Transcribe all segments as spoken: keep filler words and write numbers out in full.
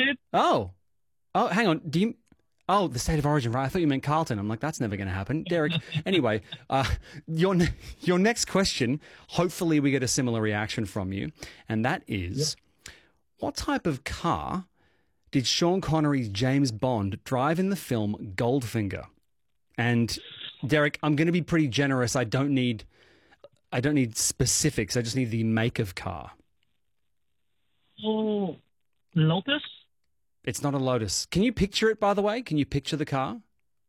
did. Oh. Oh, hang on. Do you... Oh, the state of origin, right? I thought you meant Carlton. I'm like, that's never going to happen. Derek, anyway, uh, your ne- your next question, hopefully we get a similar reaction from you, and that is, yep. What type of car did Sean Connery's James Bond drive in the film Goldfinger? And Derek, I'm going to be pretty generous. I don't need I don't need specifics. I just need the make of car. Oh, Lotus? It's not a Lotus. Can you picture it, by the way? Can you picture the car?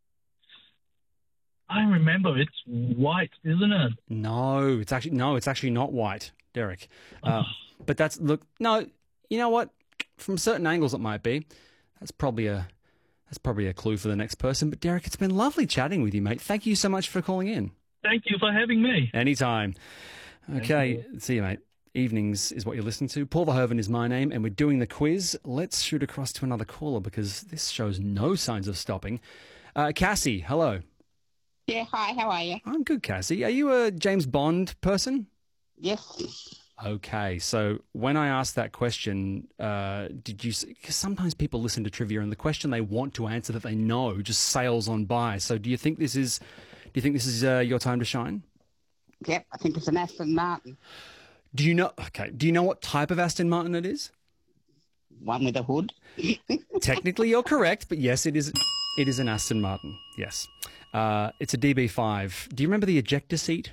I remember. It's white, isn't it? No, it's actually no, it's actually not white, Derek. Uh, oh. But that's look. No, you know what? From certain angles, it might be. That's probably a that's probably a clue for the next person. But Derek, it's been lovely chatting with you, mate. Thank you so much for calling in. Thank you for having me. Anytime. Okay, see you, mate. Evenings is what you're listening to. Paul Verhoeven is my name, and we're doing the quiz. Let's shoot across to another caller because this shows no signs of stopping. Uh, Cassie, hello. Yeah, hi, how are you? I'm good, Cassie. Are you a James Bond person? Yes. Okay, so when I asked that question, uh, did you... Because sometimes people listen to trivia and the question they want to answer that they know just sails on by. So do you think this is... Do you think this is uh, your time to shine? Yep, I think it's an Aston Martin. Do you know? Okay. Do you know what type of Aston Martin it is? One with a hood. Technically, you're correct, but yes, it is. It is an Aston Martin. Yes, uh, it's a D B five. Do you remember the ejector seat?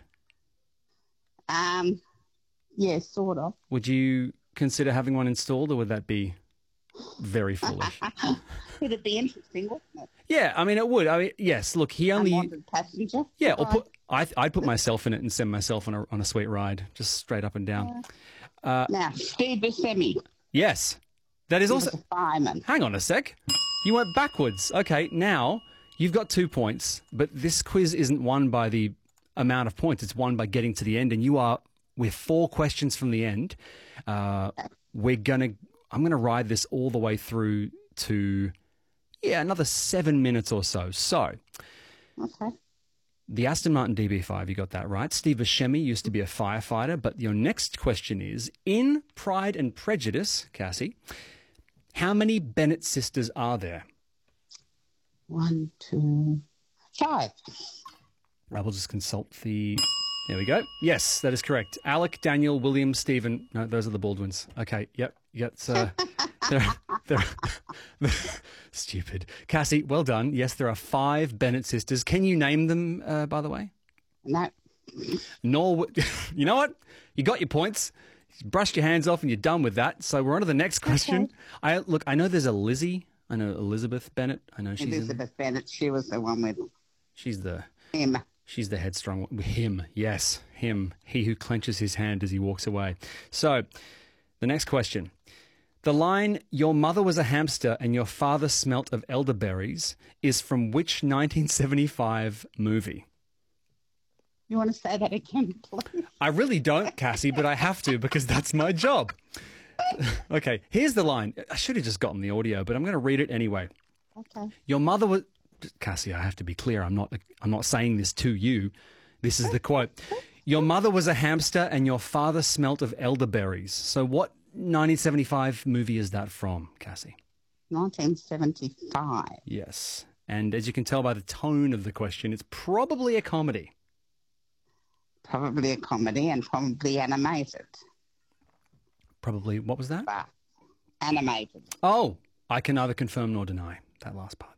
Um, yeah, sort of. Would you consider having one installed, or would that be very foolish? Would it be interesting, wouldn't it? Yeah, I mean, it would. I mean, yes. Look, he only unwanted passenger. Yeah, or put. I, I'd put myself in it and send myself on a on a sweet ride, just straight up and down. Uh, now, Steve Buscemi. Yes, that is he also. Was a fireman. Hang on a sec. You went backwards. Okay, now you've got two points, but this quiz isn't won by the amount of points. It's won by getting to the end, and you are. We're four questions from the end. Uh, we're gonna. I'm gonna ride this all the way through to. Yeah, another seven minutes or so. So. Okay. The Aston Martin D B five, you got that right. Steve Buscemi used to be a firefighter, but your next question is, in Pride and Prejudice, Cassie, how many Bennett sisters are there? One, two, five. I will just consult the... There we go. Yes, that is correct. Alec, Daniel, William, Stephen. No, those are the Baldwins. Okay, yep. Yep. Uh, they're, they're stupid. Cassie, well done. Yes, there are five Bennett sisters. Can you name them, uh, by the way? No. Nor, you know what? You got your points. You brushed your hands off and you're done with that. So we're on to the next question. Okay. I Look, I know there's a Lizzie. I know Elizabeth Bennett. I know she's... Elizabeth in, Bennett. She was the one with... She's the... Him. She's the headstrong one. Him, yes, him. He who clenches his hand as he walks away. So, the next question. The line, your mother was a hamster and your father smelt of elderberries, is from which nineteen seventy-five movie? You want to say that again, please? I really don't, Cassie, but I have to because that's my job. Okay, here's the line. I should have just gotten the audio, but I'm going to read it anyway. Okay. Your mother was... Cassie, I have to be clear. I'm not. I'm not saying this to you. This is the quote. Your mother was a hamster, and your father smelt of elderberries. So, what nineteen seventy-five movie is that from, Cassie? nineteen seventy-five. Yes, and as you can tell by the tone of the question, it's probably a comedy. Probably a comedy, and probably animated. Probably. What was that? But animated. Oh, I can neither confirm nor deny that last part.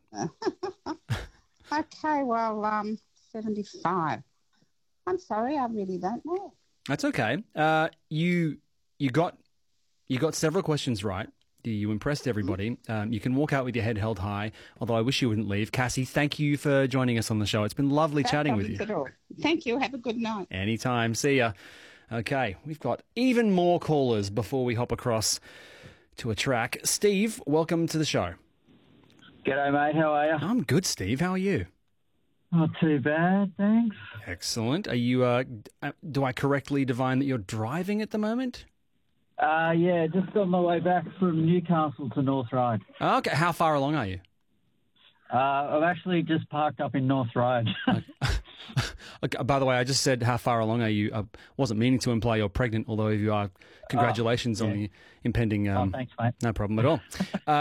Okay, well, um, seventy-five. I'm sorry, I really don't know. That's okay. Uh, you you got you got several questions right. You impressed everybody. Um, you can walk out with your head held high, although I wish you wouldn't leave. Cassie, thank you for joining us on the show. It's been lovely No chatting with you. at all. Thank you. Have a good night. Anytime. See ya. Okay, we've got even more callers before we hop across to a track. Steve, welcome to the show. G'day, mate. How are you? I'm good, Steve. How are you? Not too bad, thanks. Excellent. Are you? Uh, do I correctly divine that you're driving at the moment? Uh, yeah, just on my way back from Newcastle to North Ryde. Okay. How far along are you? Uh, I've actually just parked up in North Ryde. Okay, by the way, I just said how far along are you? I wasn't meaning to imply you're pregnant, although if you are, congratulations oh, yeah. on the impending... Um, oh, thanks, mate. No problem at all. uh,